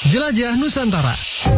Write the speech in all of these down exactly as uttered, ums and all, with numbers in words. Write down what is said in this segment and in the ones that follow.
Jelajah Nusantara.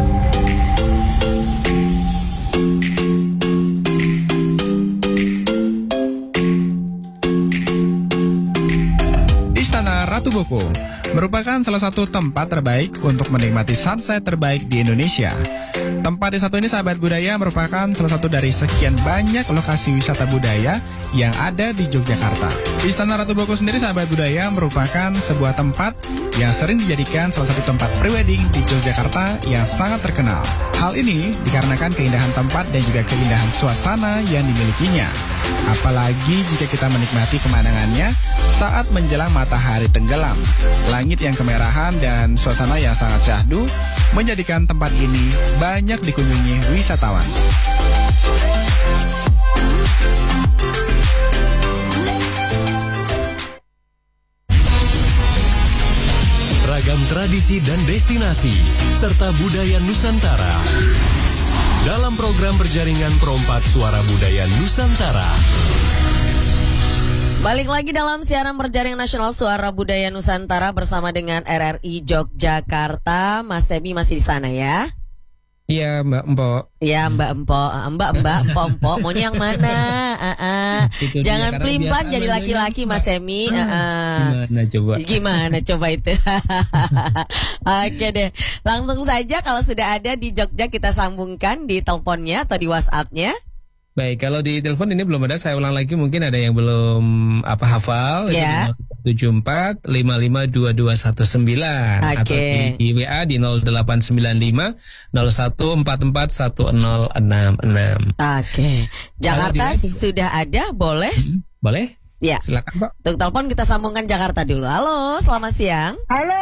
Istana Ratu Boko merupakan salah satu tempat terbaik untuk menikmati sunset terbaik di Indonesia. Tempat di satu ini, sahabat budaya, merupakan salah satu dari sekian banyak lokasi wisata budaya yang ada di Yogyakarta. Istana Ratu Boko sendiri, sahabat budaya, merupakan sebuah tempat yang sering dijadikan salah satu tempat prewedding di Yogyakarta yang sangat terkenal. Hal ini dikarenakan keindahan tempat dan juga keindahan suasana yang dimilikinya. Apalagi jika kita menikmati pemandangannya saat menjelang matahari tenggelam. Langit yang kemerahan dan suasana yang sangat syahdu menjadikan tempat ini banyak dikunjungi wisatawan. Ragam tradisi dan destinasi serta budaya Nusantara dalam program berjaringan Perompak Suara Budaya Nusantara. Balik lagi dalam siaran berjaring nasional Suara Budaya Nusantara bersama dengan R R I Yogyakarta. Mas Semi masih di sana ya? Iya Mbak Empok. Iya Mbak Empok, Mbak Mbak Empok Empok. Maunya yang mana? Uh -uh. Jangan pelimpan jadi laki-laki Mas Semi. Uh -uh. Gimana coba? Gimana coba itu? Oke deh, langsung saja kalau sudah ada di Jogja kita sambungkan di teleponnya atau di WhatsApp-nya. Baik, kalau di telepon ini belum ada, saya ulang lagi, mungkin ada yang belum apa hafal. Ya. tujuh empat lima lima dua dua satu sembilan Oke. Atau di W A di nol delapan sembilan lima nol satu empat empat satu nol enam enam. Oke. Jakarta Kalau di- sudah ada, boleh? Hmm, boleh? Ya. Silakan Pak. Untuk telepon kita sambungkan Jakarta dulu. Halo, selamat siang. Halo,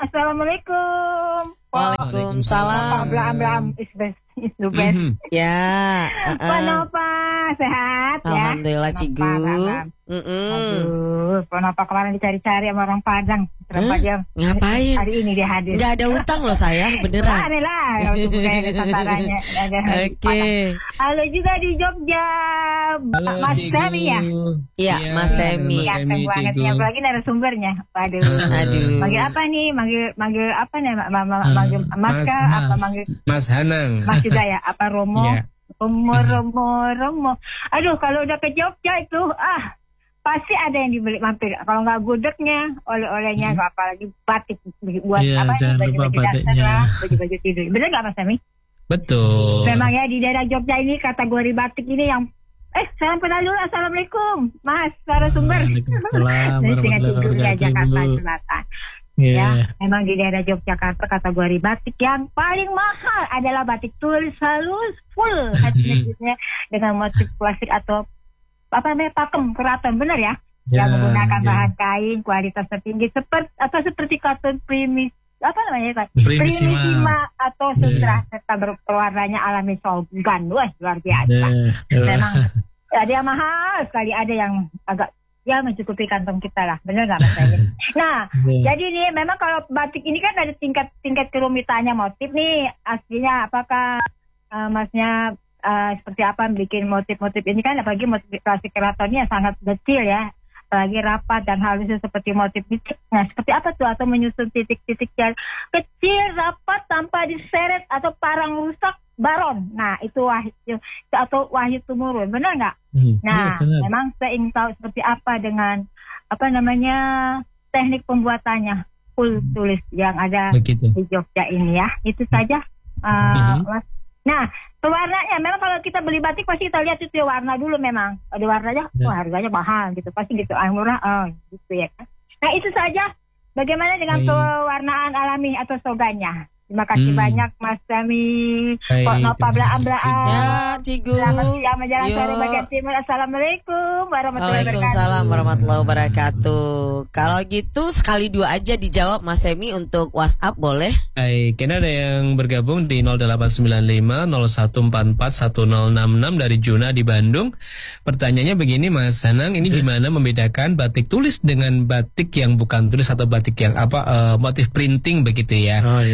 assalamualaikum. Waalaikumsalam. Blam blam is best is the best. Mhm. Ya. uh-uh. Pak Nova sehat ya? Alhamdulillah, Nova, Cigu. Blam. Mm-mm. Aduh, Pak Nova kemarin dicari-cari sama orang Padang berapa Hah? jam? Ngapain? Hari ini dia hadir. Nggak ada utang loh saya, beneran. Ada lah, untuk budaya Nusantaranya. Ada hari Oke. Padang. Halo juga di Jogja, Halo, Mas Cigu. Semi ya? Iya, Mas Semi. Mas Ganteng Semi, banget Cigu. ya, apalagi narasumbernya. Waduh. Aduh. Manggil apa nih? Manggil manggil apa nih? Ma- ma- ma- Manggil Mas Mas, kah? Apa Mas. manggil Mas Hanang. Mas juga ya? Apa Romo? Iya. Romo, Romo, Romo. Aduh, kalau udah ke Jogja itu, ah, pasti ada yang dibeli mampir. Kalau nggak gudegnya, oleh-olehnya, Hmm. apalagi batik buat Iya, apa? jangan lupa Baju-baju dasar batiknya. lah, baju-baju tidur. Bener nggak Mas Sami? Betul. Memang ya di daerah Jogja ini kategori batik ini yang eh salam kenal dulu, assalamualaikum, Mas narasumber. Waalaikumsalam Dari Singa warahmatullahi Tidur ya, wabarakatuh. Jakarta Selatan. Iya. Ya, memang di daerah Yogyakarta kategori batik yang paling mahal adalah batik tulis halus full hasilnya dengan motif plastik atau apa namanya pakem keraton, benar ya? Ya, Yang menggunakan ya. bahan kain kualitas tertinggi seperti atau seperti katun primis apa namanya Pak? Primissima. atau sutra serta ber- berwarnanya alami solgan, wah luar biasa. Ya. Memang ada yang mahal sekali, ada yang agak ya mencukupi kantong kita lah, benar nggak Mas Sami? Nah, Ya. jadi nih memang kalau batik ini kan ada tingkat-tingkat kerumitannya motif nih. Aslinya apakah uh, masnya uh, seperti apa bikin motif-motif ini kan, apalagi motif klasik keratonnya sangat kecil ya, apalagi rapat dan halusnya seperti motif titik. Nah, seperti apa tuh, atau menyusun titik-titik yang kecil, rapat, tanpa diseret atau parang rusak baron. Nah, itu wahyu atau wahyu tumurun, benar nggak? Hmm. Nah, Iya, benar. memang saya ingin tahu seperti apa dengan apa namanya teknik pembuatannya full tulis yang ada Begitu. di Jogja ini ya. Itu saja, uh, Mhm. Mas. Nah, warnanya memang kalau kita beli batik pasti kita lihat itu warna dulu memang. Ada warnanya, Ya. oh harganya mahal gitu. Pasti gitu, ah, murah, oh gitu ya kan. Nah, itu saja. Bagaimana dengan Baik. pewarnaan alami atau sogannya? Terima kasih Hmm. banyak Mas Sami. Baik, Kok Nova terima belaan kasih. belaan. Ya, Cigu. Selamat siang menjelang sore Yuk. bagian timur. Assalamualaikum warahmatullahi wabarakatuh. Waalaikumsalam warahmatullahi wabarakatuh. Kalau gitu sekali dua aja dijawab Mas Semi untuk WhatsApp, boleh? Baik, ini ada yang bergabung di nol delapan sembilan lima nol satu empat empat satu nol enam enam dari Juna di Bandung. Pertanyaannya begini Mas Hanang, ini gimana membedakan batik tulis dengan batik yang bukan tulis atau batik yang apa eh, motif printing begitu ya? Oh iya. Supaya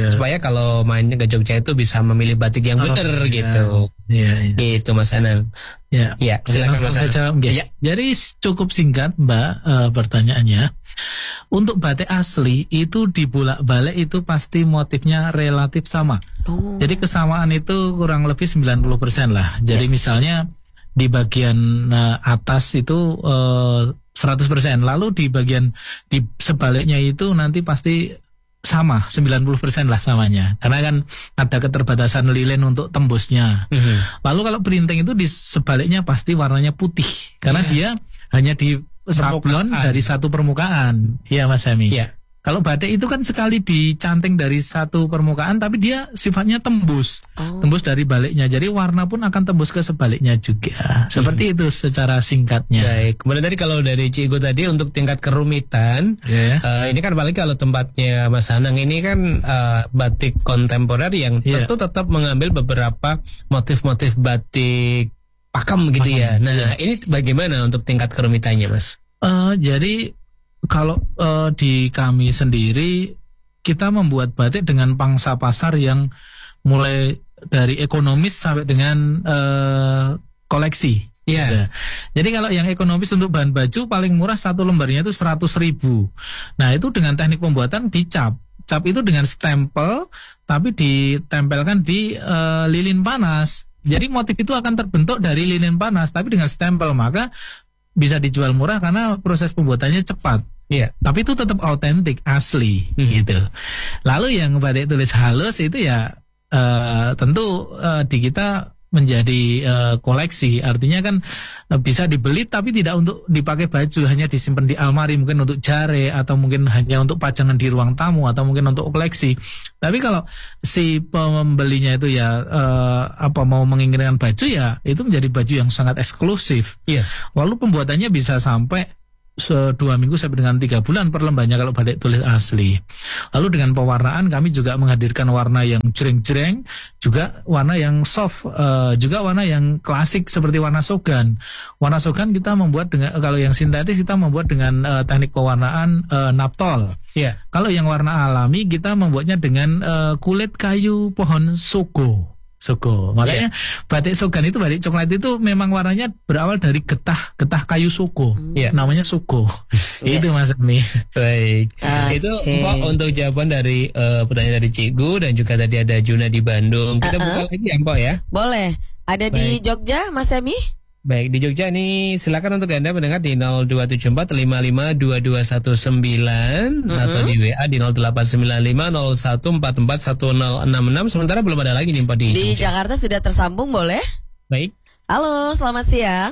kalau mainnya ke Jogja itu bisa memilih batik yang Oh, benar iya. gitu. Iya, iya. Gitu Mas Anang. Ya, Ya, silakan langsung Mas saya Anang. jawab, nggih. Ya. Jadi cukup singkat Mbak eh, pertanyaannya. Untuk batik asli itu dibolak-balik itu pasti motifnya relatif sama. Oh. Jadi kesamaan itu kurang lebih sembilan puluh persen lah. Jadi misalnya di bagian eh, atas itu eh, seratus persen, lalu di bagian di sebaliknya itu nanti pasti sama sembilan puluh persen lah samanya. Karena kan ada keterbatasan lilin untuk tembusnya. Mhm. Lalu kalau printing itu di sebaliknya pasti warnanya putih karena dia hanya di sablon Permukaan. dari satu permukaan. Iya Mas Hemi. Iya. Kalau batik itu kan sekali dicanting dari satu permukaan tapi dia sifatnya tembus. Oh. Tembus dari baliknya. Jadi warna pun akan tembus ke sebaliknya juga. Seperti itu secara singkatnya. Baik. Kemudian tadi kalau dari Cigo tadi untuk tingkat kerumitan, Ya. eh, ini kan balik kalau tempatnya Mas Anang ini kan eh, batik kontemporer yang Iya. tentu tetap mengambil beberapa motif-motif batik pakem gitu ya. Nah, ini bagaimana untuk tingkat kerumitannya, Mas? Eh, jadi kalau eh, di kami sendiri kita membuat batik dengan pangsa pasar yang mulai dari ekonomis sampai dengan eh, koleksi. Iya. Ya. Jadi kalau yang ekonomis untuk bahan baju paling murah satu lembarnya itu seratus ribu. Nah itu dengan teknik pembuatan dicap. Cap itu dengan stempel tapi ditempelkan di eh, lilin panas. Jadi motif itu akan terbentuk dari lilin panas tapi dengan stempel, maka bisa dijual murah karena proses pembuatannya cepat. Iya. Tapi itu tetap autentik, asli Hmm. gitu. Lalu yang batik tulis halus itu ya eh, tentu eh, di kita menjadi eh, koleksi. Artinya kan eh, bisa dibeli tapi tidak untuk dipakai baju, hanya disimpan di almari, mungkin untuk jare atau mungkin hanya untuk pajangan di ruang tamu atau mungkin untuk koleksi. Tapi kalau si pembelinya itu ya eh, apa mau menginginkan baju ya itu menjadi baju yang sangat eksklusif. Iya. Lalu pembuatannya bisa sampai se- dua minggu sampai dengan tiga bulan per lembarnya kalau batik tulis asli. Lalu dengan pewarnaan kami juga menghadirkan warna yang jreng-jreng, juga warna yang soft, eh, juga warna yang klasik seperti warna sogan. Warna sogan kita membuat dengan, kalau yang sintetis kita membuat dengan eh, teknik pewarnaan eh, naptol. Iya. Kalau yang warna alami kita membuatnya dengan eh, kulit kayu pohon sogo. Sogo. Makanya batik sogan itu, batik coklat itu memang warnanya berawal dari getah getah kayu sogo. Iya. Namanya sogo. Itu Mas Ami. Baik. Oke. Itu Mpok untuk jawaban dari eh, pertanyaan dari Cigu dan juga tadi ada Juna di Bandung. Kita buka lagi ya Mpok ya. Boleh. Ada di Baik. Jogja, Mas Emi? Baik, di Jogja nih silakan untuk Anda mendengar di nol dua tujuh empat lima lima dua dua satu sembilan atau di W A di nol delapan sembilan lima nol satu empat empat satu nol enam enam. Sementara belum ada lagi nih Mpok di, Di Jogja. Jakarta sudah tersambung, boleh? Baik. Halo, selamat siang.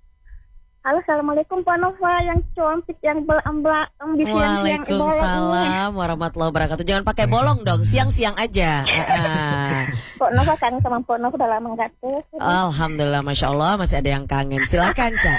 Halo, assalamualaikum Pak Nova yang cantik, yang belang-belang di siang-siang. Waalaikumsalam warahmatullahi wabarakatuh. Jangan pakai bolong dong, siang-siang aja. Ah, Pak Nova kangen sama Pak Nova udah lama nggak tuh. Alhamdulillah, masya Allah masih ada yang kangen. Silakan, Cak.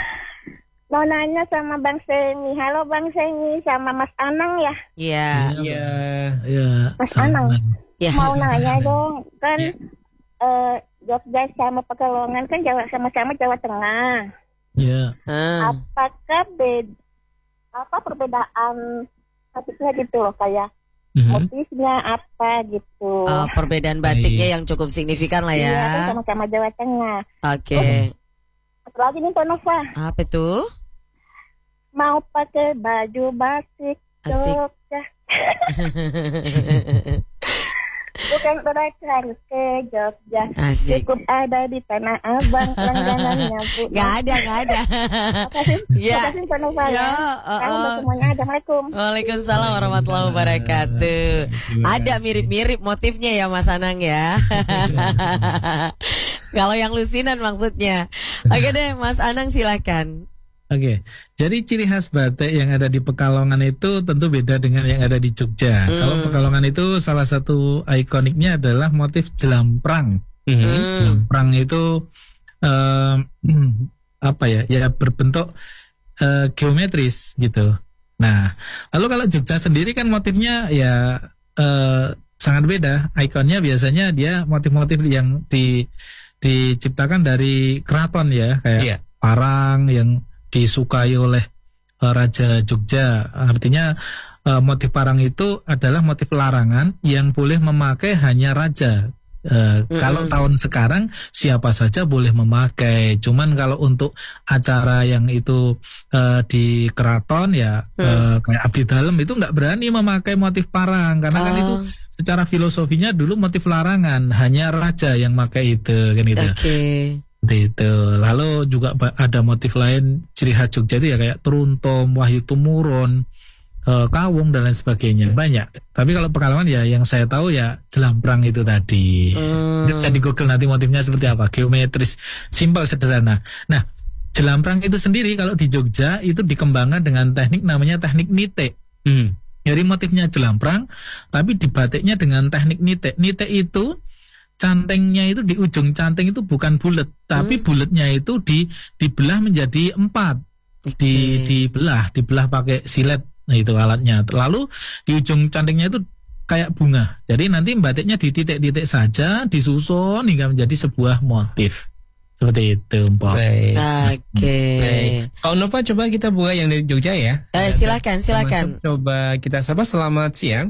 Mau nanya sama Bang Seni. Halo Bang Seni sama Mas Anang ya. Iya. Iya. Ya, Mas sama. Anang. Ya. Mau nanya dong, kan Ya. eh, Jogja sama Pekalongan kan Jawa sama-sama Jawa Tengah. Ya. Ah. Apakah beda apa perbedaan motifnya gitu loh, kayak Mhm. motifnya apa gitu? Oh, perbedaan batiknya yang cukup signifikan lah Iya, ya. kan sama-sama Jawa Tengah. Oke. Satu lagi nih Pak Nova, Apa tuh? mau pakai baju batik Asik. Jogja. Bukan berarti harus ke Jogja. Asik. Cukup ada di Tanah Abang langganannya Bu. Gak ada, gak ada. Makasih, Ya. makasih Pak Nova Ya, ya. uh, Sekarang uh. udah semuanya. Assalamualaikum. Waalaikumsalam warahmatullahi wabarakatuh. Ada mirip-mirip motifnya ya Mas Anang ya. Kalau yang lusinan maksudnya. Oke deh Mas Anang silakan. Oke, jadi ciri khas batik yang ada di Pekalongan itu tentu beda dengan yang ada di Jogja. Hmm. Kalau Pekalongan itu salah satu ikoniknya adalah motif jelamprang. Mhm. Jelamprang itu eh, apa ya? Ya berbentuk eh, geometris gitu. Nah, lalu kalau Jogja sendiri kan motifnya ya eh, sangat beda. Ikonnya biasanya dia motif-motif yang di diciptakan dari keraton ya, kayak Iya. parang yang disukai oleh uh, Raja Jogja. Artinya uh, motif parang itu adalah motif larangan yang boleh memakai hanya raja. Uh, mm-hmm. Kalau tahun sekarang siapa saja boleh memakai. Cuman kalau untuk acara yang itu uh, di keraton ya mm. uh, kayak abdi dalem itu nggak berani memakai motif parang karena oh. kan itu secara filosofinya dulu motif larangan, hanya raja yang pakai itu kan itu. Oke. Okay. Itu. Lalu juga ada motif lain ciri khas Jogja itu ya kayak Truntum, Wahyu Tumurun, Uh, kawung dan lain sebagainya banyak. Tapi kalau pengalaman ya yang saya tahu ya jelamprang itu tadi. Hmm. Bisa di Google nanti motifnya seperti apa, geometris, simpel, sederhana. Nah, jelamprang itu sendiri kalau di Jogja itu dikembangkan dengan teknik namanya teknik nite. Hmm. Jadi motifnya jelamprang, tapi dibatiknya dengan teknik nite. Nite itu cantengnya itu di ujung canteng itu bukan bulat, tapi hmm. bulatnya itu di dibelah menjadi empat. Okay. Di dibelah, dibelah pakai silet. Nah itu alatnya. Lalu di ujung cantengnya itu kayak bunga. Jadi nanti batiknya di titik-titik saja, disusun hingga menjadi sebuah motif. Seperti itu, Mbak. Baik. Oke. Okay. Kalau Nova coba kita buka yang dari Jogja ya. Eh, silakan, silakan. Coba kita sapa, selamat siang.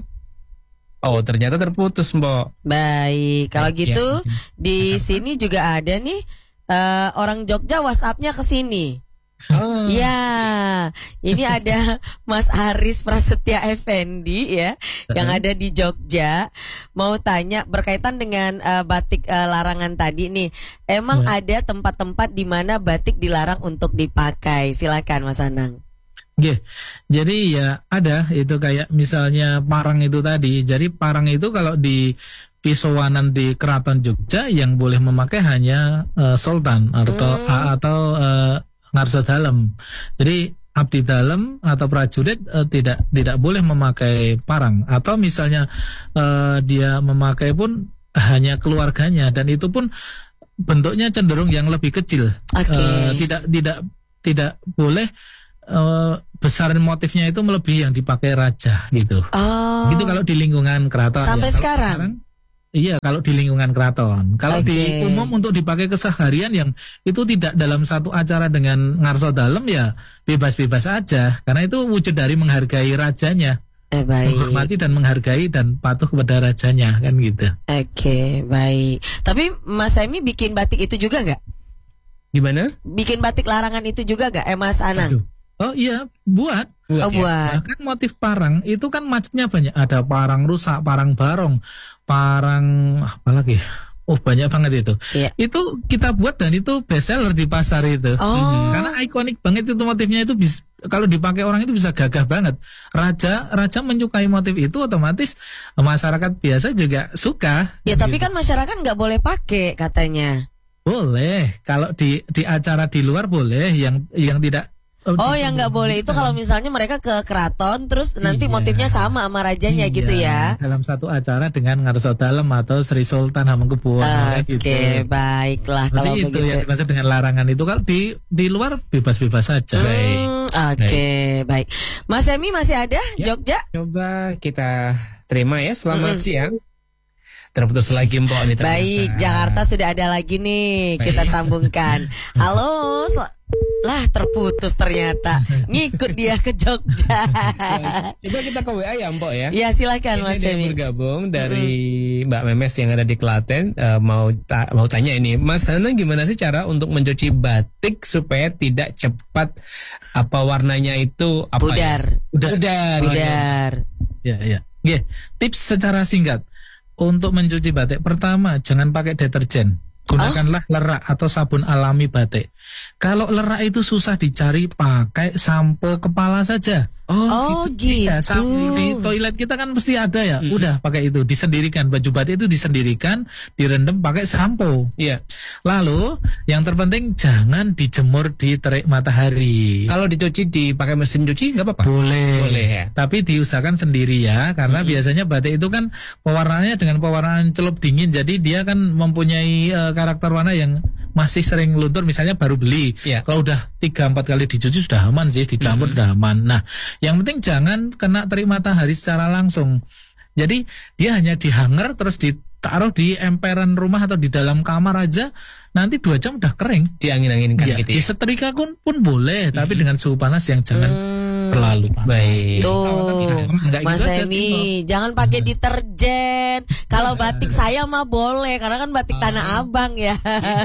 Oh, ternyata terputus, Mbak. Baik, kalau Baik, gitu ya. Di sini juga ada nih uh, orang Jogja WhatsApp-nya ke sini. Oh. Ya, ini ada Mas Aris Prasetya Effendi ya, yang ada di Jogja. Mau tanya berkaitan dengan uh, batik uh, larangan tadi nih. Emang ya. Ada tempat-tempat di mana batik dilarang untuk dipakai? Silakan Mas Anang. Yeah. Jadi ya ada itu kayak misalnya parang itu tadi. Jadi parang itu kalau di Pisowanan di Keraton Jogja yang boleh memakai hanya uh, Sultan atau hmm. atau uh, ngarsa dalem. Jadi abdi dalem atau prajurit uh, tidak tidak boleh memakai parang, atau misalnya uh, dia memakai pun hanya keluarganya, dan itu pun bentuknya cenderung yang lebih kecil. Okay. Uh, tidak tidak tidak boleh uh, besaran motifnya itu melebihi yang dipakai raja gitu. Oh. Itu kalau di lingkungan keraton. Sampai ya. sekarang. sekarang Iya, kalau di lingkungan keraton. Kalau okay. di umum untuk dipakai keseharian yang itu tidak dalam satu acara dengan ngarso dalem ya bebas-bebas aja. Karena itu wujud dari menghargai rajanya. Eh, baik. Menghormati dan menghargai dan patuh kepada rajanya, kan gitu. Oke, okay, baik. Tapi Mas Emi bikin batik itu juga nggak? Gimana? Bikin batik larangan itu juga nggak, eh Mas Anang? Aduh. Oh iya, buat. Oh, ya. buat. Bahkan motif parang itu kan macamnya banyak. Ada parang rusak, parang barong, parang apa lagi? Oh banyak banget itu. Yeah. Itu kita buat dan itu bestseller di pasar itu. Oh. Karena ikonik banget itu motifnya itu bisa, kalau dipakai orang itu bisa gagah banget. Raja raja menyukai motif itu, otomatis masyarakat biasa juga suka. Ya tapi gitu. Kan masyarakat nggak boleh pakai katanya. Boleh. Kalau di di acara di luar boleh. Yang yang tidak. Oh, yang nggak boleh itu kalau misalnya mereka ke keraton terus nanti iya. motifnya sama sama rajanya iya. gitu ya. Dalam satu acara dengan ngarso dalem atau Sri Sultan Hamengkubuwono. Oke, okay, gitu. Baiklah. Jadi kalau itu begitu. yang dimaksud dengan larangan itu, kalau di di luar bebas-bebas saja. Hmm, Oke, okay, baik. Mas Emi masih ada ya, Jogja? Coba kita terima ya. Selamat hmm. siang. Terputus lagi Mbok nih ternyata. Baik, Jakarta sudah ada lagi nih. Baik. Kita sambungkan. Halo, sel- lah terputus ternyata. Ngikut dia ke Jogja. Coba kita ke W A ya Mbok ya. Ya silakan Mas Emi. Bergabung dari mm-hmm. Mbak Memes yang ada di Klaten, uh, mau ta- mau tanya ini, Mas Anang gimana sih cara untuk mencuci batik supaya tidak cepat apa warnanya itu apa pudar. Ya? Pudar. Pudar. Pudar. Ya ya. Yeah. Tips secara singkat untuk mencuci batik, pertama jangan pakai deterjen. Gunakanlah oh? lerak atau sabun alami batik. Kalau lerak itu susah dicari, pakai sampo kepala saja. Oh, gitu. gitu. Ya, di toilet kita kan pasti ada ya. Mm-hmm. Udah pakai itu, disendirikan. Baju batik itu disendirikan, direndam pakai sampo. Iya. Yeah. Lalu yang terpenting jangan dijemur di terik matahari. Kalau dicuci dipakai mesin cuci nggak apa-apa? Boleh. Boleh ya. Tapi diusahakan sendiri ya, karena mm-hmm. biasanya batik itu kan pewarnaannya dengan pewarnaan celup dingin, jadi dia kan mempunyai uh, karakter warna yang masih sering luntur, misalnya baru beli. Yeah. Kalau udah tiga empat kali dicuci sudah aman sih, dicampur mm-hmm. sudah aman. Nah, yang penting jangan kena terik matahari secara langsung. Jadi dia hanya dihanger terus ditaruh di emperan rumah atau di dalam kamar aja, nanti dua jam udah kering. Diangin-anginkan ya, gitu ya. Disetrika pun pun boleh, mm-hmm. tapi dengan suhu panas yang jangan mm. Terlalu panas. Baik. Tuh, Enggak Mas gitu aja, Emi, jangan pakai deterjen. Kalau batik saya mah boleh, karena kan batik Tanah Abang ya.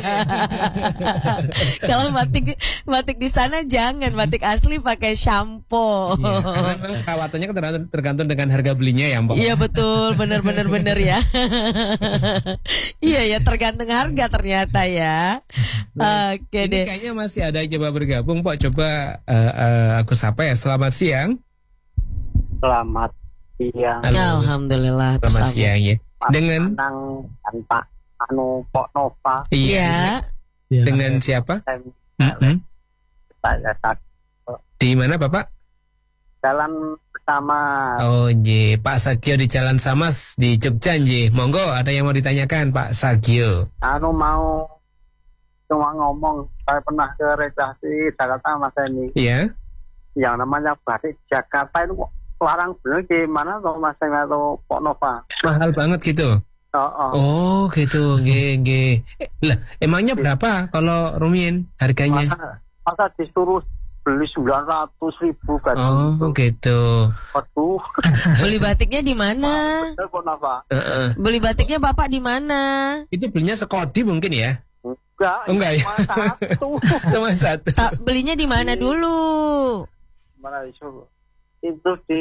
Kalau batik batik di sana jangan, batik asli pakai shampoo. Iya, karena memang perawatannya kan tergantung, tergantung dengan harga belinya ya, Mbak. Iya betul, bener-bener bener ya. Iya ya, tergantung harga ternyata ya. Oke Ini deh. kayaknya masih ada yang coba bergabung, Pak. Coba uh, uh, aku sapa ya. Selamat siang. Selamat siang. Halo. Alhamdulillah. Selamat tersambung. siang ya. Pak Dengan Anang dan Pak Anu Pok Nova. Iya. Ya. Dengan siapa? Saya Mm-mm. saya saat Di mana, Bapak? jalan bersama. Oh, J. Pak Sagio di Jalan Samas di Jogja, J. Monggo, ada yang mau ditanyakan, Pak Sagio. Anu mau cuma ngomong, saya pernah ke rekreasi Jakarta Mas Eni. Iya. Yang namanya batik Jakarta itu kok larang bener gimana tuh Mas Eni atau Pok Nova? Mahal banget gitu. Oh, oh. Oh, gitu. G, G. Eh, lah, emangnya berapa kalau Rumin harganya? Masa, masa disuruh beli sembilan ratus ribu kan? Oh, gitu. Aduh, Beli batiknya di mana? bener Pok Nova. Heeh. Beli batiknya Bapak di mana? Itu belinya sekodi mungkin ya? Enggak, Oh, enggak ya? cuma satu. Cuma satu. Tak belinya di mana dulu? Mana itu? Itu di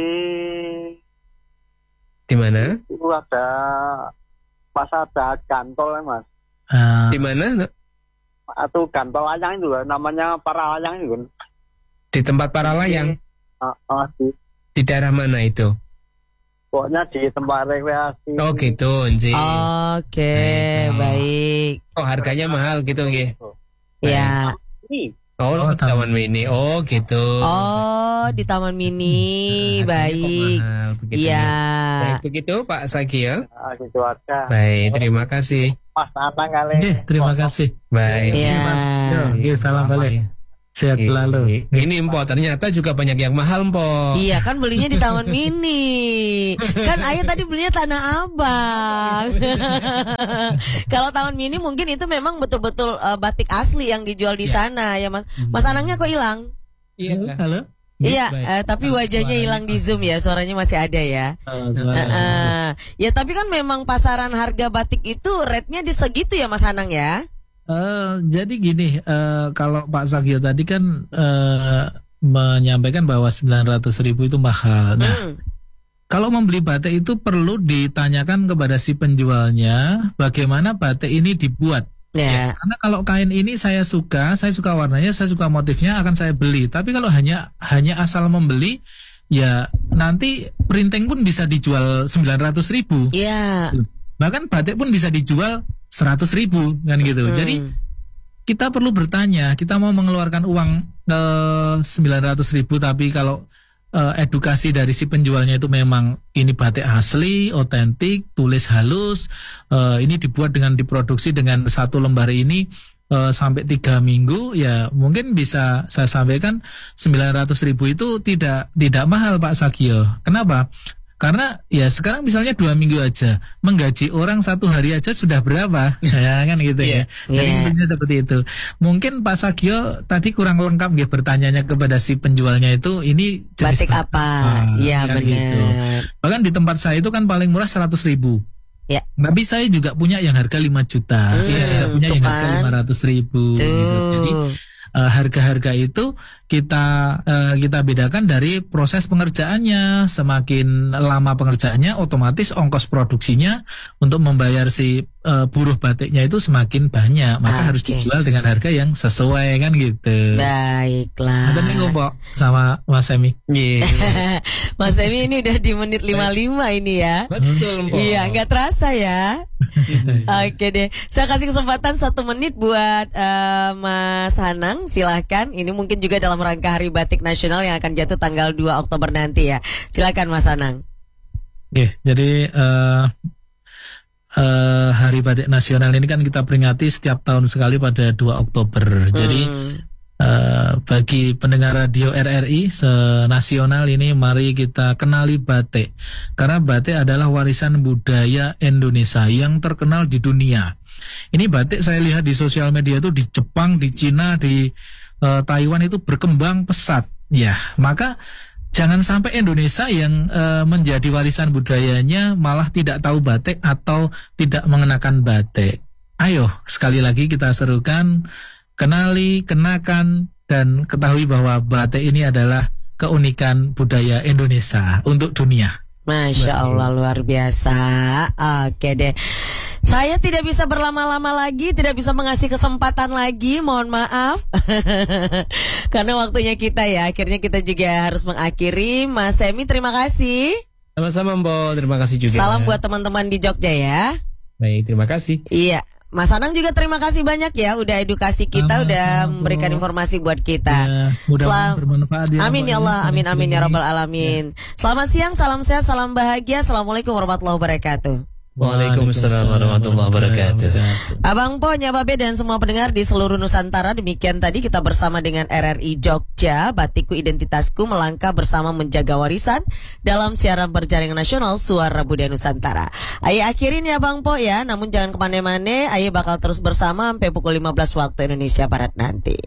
Di mana? itu ada pas ada gantol ya Mas. Ah, Di mana? Atau gantol layang itu lah, namanya para layang itu kan. Di tempat para layang. Ah, ah, di, Di daerah mana itu? pokoknya di tempat rekreasi. Oh, gitu, Nji. Oke, Baik. baik. Oh, harganya mahal gitu, nggih. Ya. Ini Oh, Oh, di Taman Mini. Oh, gitu. Oh, di Taman Mini. Harganya kok Baik. mahal, begitu Iya. ya. Baik, begitu Pak Sagio. ah, gitu aja. Baik, terima kasih. Mas Anang kali. Oke, terima kasih. Baik. Iya. Yo, oke, salam balik. Sehat selalu. Ini Mpo, ternyata juga banyak yang mahal, Mpo. Iya kan belinya di Taman Mini. Kan Ayah tadi belinya Tanah Abang. Kalau Taman Mini mungkin itu memang betul-betul uh, batik asli yang dijual di sana ya Mas. Mas Anangnya kok hilang? Iya. Halo. Iya, Baik. eh, tapi wajahnya Suaranya hilang di Zoom ya, suaranya masih ada ya. Oh, suara. Eh, eh. Ya tapi kan memang pasaran harga batik itu rate-nya di segitu ya Mas Anang ya. Eh, jadi gini, eh, kalau Pak Sagio tadi kan eh, menyampaikan bahwa sembilan ratus ribu itu mahal. Nah, Hmm. kalau membeli batik itu perlu ditanyakan kepada si penjualnya bagaimana batik ini dibuat. Ya. Karena kalau kain ini saya suka, saya suka warnanya, saya suka motifnya, akan saya beli. Tapi kalau hanya hanya asal membeli, ya nanti printing pun bisa dijual sembilan ratus ribu. Ya. Bahkan batik pun bisa dijual seratus ribu kan gitu. Hmm. Jadi kita perlu bertanya, kita mau mengeluarkan uang eh, sembilan ratus ribu, tapi kalau eh, edukasi dari si penjualnya itu memang ini batik asli, otentik, tulis halus, eh, ini dibuat dengan diproduksi dengan satu lembar ini eh, sampai tiga minggu, ya mungkin bisa saya sampaikan sembilan ratus ribu itu tidak tidak mahal Pak Sagio. Kenapa? Karena ya sekarang misalnya dua minggu aja menggaji orang satu hari aja sudah berapa, ya kan gitu ya. Jadi Yeah. intinya seperti itu. Mungkin Pak Sagio tadi kurang lengkap ya bertanyanya kepada si penjualnya itu ini jenis Batik apa? Iya kan benar. gitu. Bahkan di tempat saya itu kan paling murah seratus ribu. Ya. Tapi saya juga punya yang harga lima juta. Hmm, Saya juga punya tuh yang harga kan. lima ratus ribu. Tuh. Gitu. Jadi eh, harga-harga itu kita eh, kita bedakan dari proses pengerjaannya. Semakin lama pengerjaannya, otomatis ongkos produksinya untuk membayar si eh, buruh batiknya itu semakin banyak. Maka Ah, harus oke. dijual dengan harga yang sesuai kan gitu. Baiklah. Ada nih Pok sama Mas Emi. Iya. Mas Emi ini udah di menit lima puluh lima ini ya. Betul, Mpo. Iya, nggak terasa ya. Oke deh, saya kasih kesempatan satu menit buat eh, Mas Hanang, silahkan. Ini mungkin juga dalam rangka Hari Batik Nasional yang akan jatuh tanggal dua Oktober nanti ya. Silakan Mas Hanang. Oke, jadi eh eh, Hari Batik Nasional ini kan kita peringati setiap tahun sekali pada dua Oktober. Jadi Hmm. eh, bagi pendengar radio R R I senasional ini, mari kita kenali batik. Karena batik adalah warisan budaya Indonesia yang terkenal di dunia. Ini batik saya lihat di sosial media itu di Jepang, di Cina, di eh, Taiwan itu berkembang pesat. Ya, maka jangan sampai Indonesia yang uh, menjadi warisan budayanya malah tidak tahu batik atau tidak mengenakan batik. Ayo, sekali lagi kita serukan, kenali, kenakan, dan ketahui bahwa batik ini adalah keunikan budaya Indonesia untuk dunia. Masya Allah, luar biasa. Oke deh. Saya tidak bisa berlama-lama lagi, tidak bisa mengasih kesempatan lagi, mohon maaf. Karena waktunya kita ya, akhirnya kita juga harus mengakhiri. Mas Semi, terima kasih. Sama-sama Mbok, terima kasih juga. Salam buat teman-teman di Jogja ya. Baik, terima kasih. Iya. Mas Anang juga terima kasih banyak ya, udah edukasi kita, sama, udah sama, memberikan informasi buat kita. Ya, mudah-mudahan bermanfaat ya. Amin ya Allah, amin amin ya Rabbal Alamin. Ya. Selamat siang, salam sehat, salam bahagia. Assalamualaikum warahmatullahi wabarakatuh. Waalaikumsalam warahmatullahi wabarakatuh. Abang Po, Nyababe dan semua pendengar di seluruh Nusantara, demikian tadi kita bersama dengan R R I Jogja, Batikku Identitasku, melangkah bersama menjaga warisan dalam siaran berjaringan nasional Suara Budaya Nusantara. Ayo akhirin ya Bang Po ya, namun jangan kemana-mana, ayo bakal terus bersama sampai pukul lima belas waktu Indonesia Barat nanti.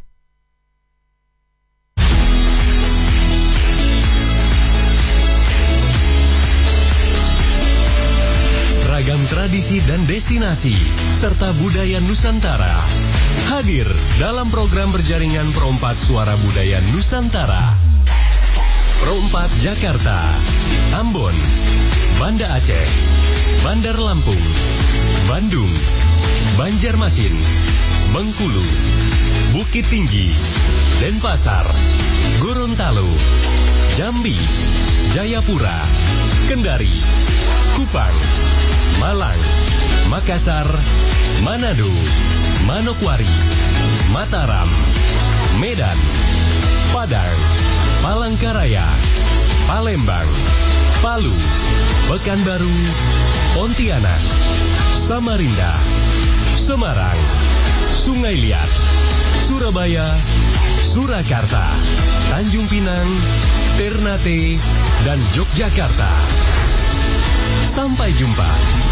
Ragam tradisi dan destinasi serta budaya Nusantara hadir dalam program berjaringan Perompat Suara Budaya Nusantara. Perompat Jakarta, Ambon, Banda Aceh, Bandar Lampung, Bandung, Banjarmasin, Bengkulu, Bukit Tinggi, Denpasar, Gorontalo, Jambi, Jayapura, Kendari, Kupang, Malang, Makassar, Manado, Manokwari, Mataram, Medan, Padang, Palangkaraya, Palembang, Palu, Pekanbaru, Pontianak, Samarinda, Semarang, Sungai Liat, Surabaya, Surakarta, Tanjung Pinang, Ternate, dan Yogyakarta. Sampai jumpa.